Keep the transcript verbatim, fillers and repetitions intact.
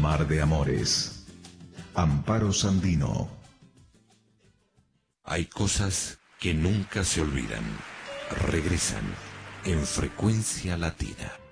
mar de amores. Amparo Sandino. Hay cosas que nunca se olvidan. Regresan en Frecuencia Latina.